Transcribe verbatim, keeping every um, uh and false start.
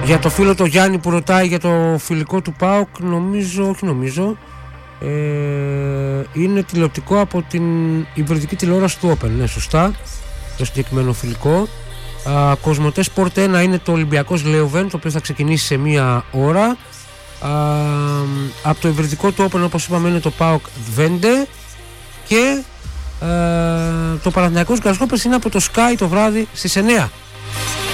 Για το φίλο το Γιάννη που ρωτάει για το φιλικό του ΠΑΟΚ, νομίζω, όχι νομίζω, ε, είναι τηλεοπτικό από την υβριδική τηλεόραση του Open, ναι, σωστά, το συγκεκριμένο φιλικό. Α, Κοσμοτέ Sport ένα είναι το Ολυμπιακός Λέοβεν, το οποίο θα ξεκινήσει σε μία ώρα. Α, από το υβριδικό του Open, όπως είπαμε, είναι το ΠΑΟΚ Δβέντε. Και α, το Παναθηναϊκός Γκρασχόπες είναι από το Sky το βράδυ στις εννιά.